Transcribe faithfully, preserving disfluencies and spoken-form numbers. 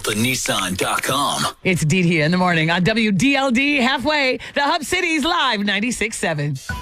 delta nissan dot com. It's D D in the morning on W D L D halfway, the Hub City's Live ninety-six point seven.